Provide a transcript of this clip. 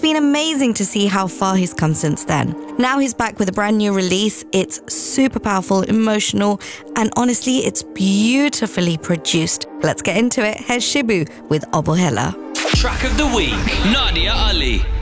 been amazing to see how far he's come since then. Now he's back with a brand new release. It's super powerful, emotional, and honestly, it's beautifully produced. Let's get into it. Here's Shibu with Obohela. Track of the week, Nadia Ali.